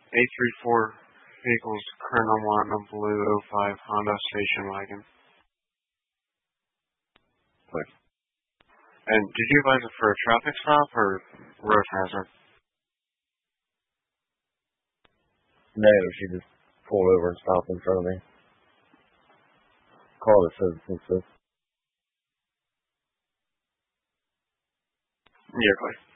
834 vehicles current on lot in a blue '05 Honda station wagon. Please. And did you advise it for a traffic stop or road hazard? No, she just pulled over and stopped in front of me. Called a citizen. Yeah,